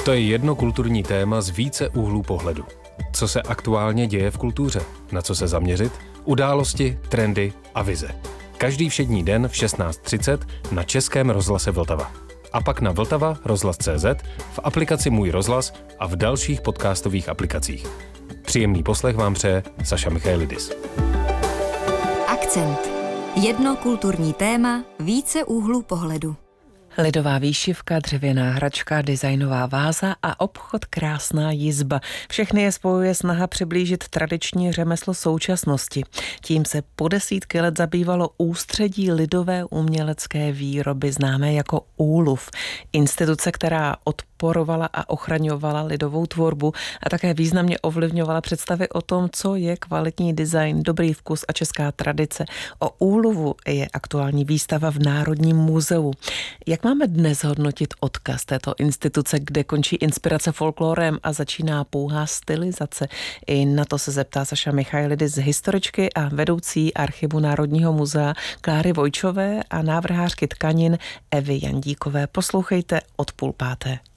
To je jedno kulturní téma z více úhlů pohledu. Co se aktuálně děje v kultuře? Na co se zaměřit? Události, trendy a vize. Každý všední den v 16:30 na Českém rozhlase Vltava. A pak na Vltava rozhlas.cz, v aplikaci Můj rozhlas a v dalších podcastových aplikacích. Příjemný poslech vám přeje Saša Michailidis. Akcent. Jedno kulturní téma, více úhlů pohledu. Lidová výšivka, dřevěná hračka, designová váza a obchod Krásná jizba. Všechny je spojuje snaha přiblížit tradiční řemeslo současnosti. Tím se po desítky let zabývalo Ústředí lidové umělecké výroby, známé jako ÚLUV. Instituce, která podporovala a ochraňovala lidovou tvorbu a také významně ovlivňovala představy o tom, co je kvalitní design, dobrý vkus a česká tradice. O ÚLUVu je aktuální výstava v Národním muzeu. Jak máme dnes hodnotit odkaz této instituce, kde končí inspirace folklorem a začíná pouhá stylizace? I na to se zeptá Saša Michailidis, historičky a vedoucí archivu Národního muzea Kláry Vojčové a návrhářky tkanin Evy Jandíkové. Poslouchejte od 4:30.